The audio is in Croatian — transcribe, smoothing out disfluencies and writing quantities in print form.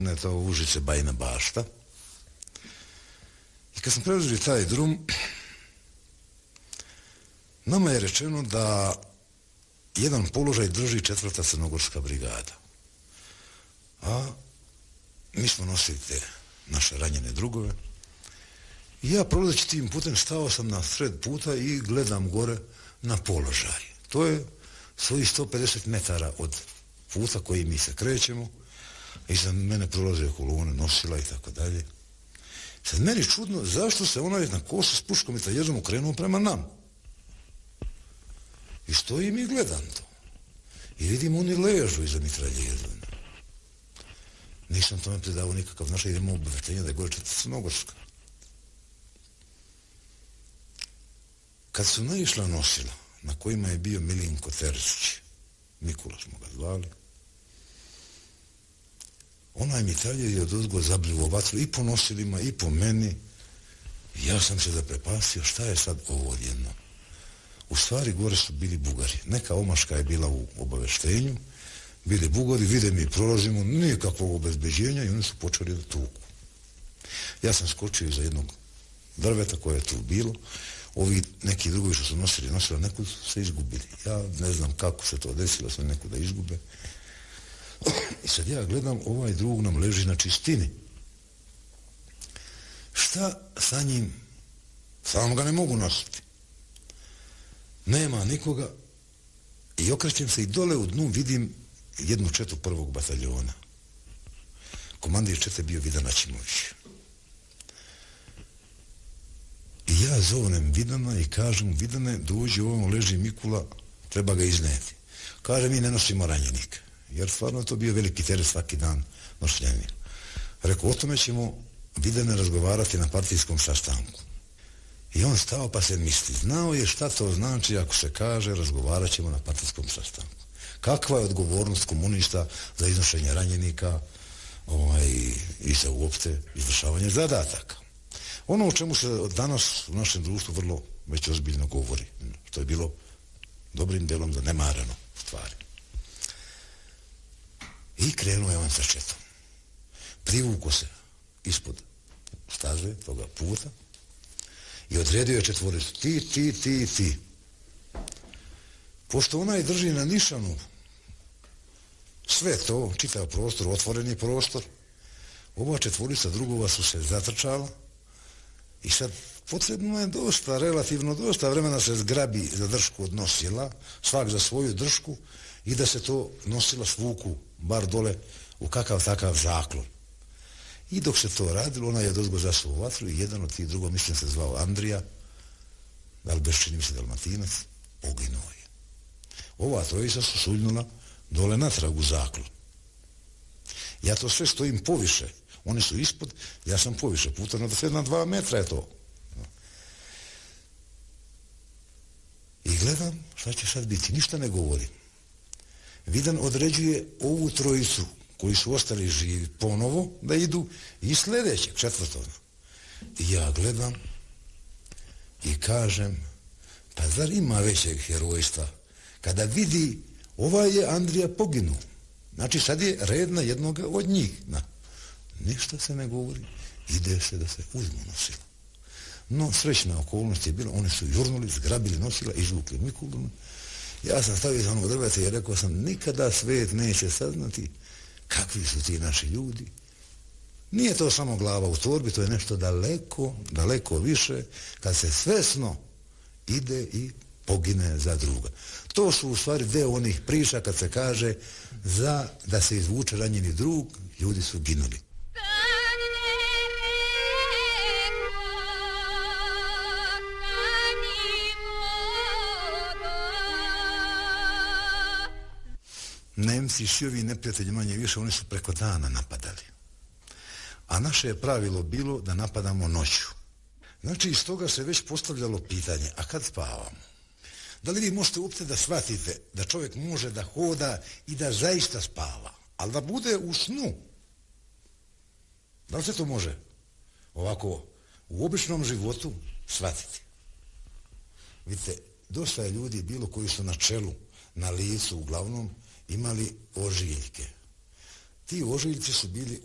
Je to Užice Bajina Bašta. I kad sam preuzeli taj drum, nama je rečeno da jedan položaj drži 4. crnogorska brigada. A mi smo nosili te naše ranjene drugove. I ja prolazeći tim putem stao sam na sred puta i gledam gore na položaj. To je svojih 150 metara od puta koji mi se krećemo. I sad mene prolaze kolone, nosila i tako dalje. Sad meni čudno zašto se onaj na kosu s puškom i taljerom okrenuo prema nam. I stojim i gledam to. I vidim oni ležu iza mitraljeza. Nisam tome predavao nikakav značaj, idemo obaveštenja da je gore 4. crnogorska. Kad su naišla nosila, na kojima je bio Milinko Terzić, Mikula smo ga zvali, onaj mitraljer je odozgo zabrivo vatru i po nosilima i po meni. I ja sam se zaprepastio šta je sad ovo jedno. U stvari gore su bili Bugari. Neka omaška je bila u obaveštenju. Bili Bugari, vide mi prolazimo, nikakvog obezbeđenja i oni su počeli da tuku. Ja sam skočio iza jednog drveta koje je tu bilo. Ovi neki drugi što su nosila, nekud su se izgubili. Ja ne znam kako se to desilo, sam nekud da izgube. I sad ja gledam, ovaj drug nam leži na čistini. Šta sa njim? Samo ga ne mogu nositi. Nema nikoga. I okrećem se i dole u dnu vidim jednu četu 1. bataljona. Komandir čete bio Vidan Aćimović. I ja zovem Vidana i kažem, Vidane, dođi, ovom leži Mikula, treba ga izneti. Kaže, mi ne nosimo ranjenika. Jer stvarno je to bio veliki teret svaki dan nošljenja. Rekao, o tome ćemo Vidane razgovarati na partijskom sastanku. I on stao pa se misli, znao je šta to znači ako se kaže razgovarat ćemo na partijskom sastanku. Kakva je odgovornost komunista za iznošenje ranjenika i za uopšte izvršavanje zadataka. Ono o čemu se danas u našem društvu vrlo već ozbiljno govori, što je bilo dobrim delom zanemareno stvari. I krenuo je on sa četom. Privuko se ispod staze toga puta i odredio je četvoricu. Ti. Pošto onaj drži na nišanu sve to, čitav prostor, otvoreni prostor, ova četvorica drugova su se zatrčala i sad potrebno je relativno dosta vremena se zgrabi za držku od nosila, svak za svoju držku i da se to nosila svuku bar dole u kakav takav zaklon. I dok se to radilo, ona je odozgo zasuo vatru i jedan od tih drugo, mislim se zvao Andrija, da li beščini mi se Dalmatinac, poginuo je. Ova trojica su suljnula dole natrag u zaklon. Ja to sve stojim poviše, oni su ispod, ja sam poviše, putano da sve na 2 metra je to. I gledam, šta će sad biti, ništa ne govorim. Vidan određuje ovu trojicu koji su ostali živi ponovo da idu i sljedećeg, 4. I ja gledam i kažem, pa zar ima većeg herojstva kada vidi ovaj je Andrija poginuo. Znači sad je red na jednoga od njih. Ništa se ne govori, ide se da se uzmu nosila. No, srećna okolnost je bila, oni su jurnuli, zgrabili nosila, izvukli Mikulu. Ja sam stavio za onog drveta i rekao sam, nikada svet neće saznati kakvi su ti naši ljudi. Nije to samo glava u torbi, to je nešto daleko, daleko više, kad se svesno ide i pogine za druga. To su u stvari deo onih priča kad se kaže za da se izvuče ranjeni drug, ljudi su ginuli. Nemci i svi ovi neprijatelji manje više, oni su preko dana napadali. A naše je pravilo bilo da napadamo noću. Znači, iz toga se već postavljalo pitanje, a kad spavamo? Da li vi možete uopšte da shvatite da čovjek može da hoda i da zaista spava, ali da bude u snu? Da li se to može ovako u običnom životu shvatiti? Vidite, dosta je ljudi bilo koji su na čelu, na licu uglavnom, imali ožiljke. Ti ožiljci su bili